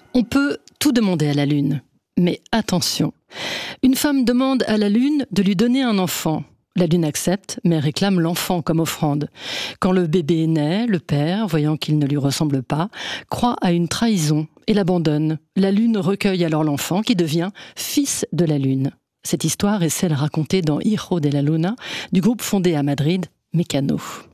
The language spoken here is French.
On peut tout demander à la Lune, mais attention. Une femme demande à la Lune de lui donner un enfant. La Lune accepte, mais réclame l'enfant comme offrande. Quand le bébé naît, le père, voyant qu'il ne lui ressemble pas, croit à une trahison et l'abandonne. La Lune recueille alors l'enfant qui devient fils de la Lune. Cette histoire est celle racontée dans Hijo de la Luna, du groupe fondé à Madrid, Mecano.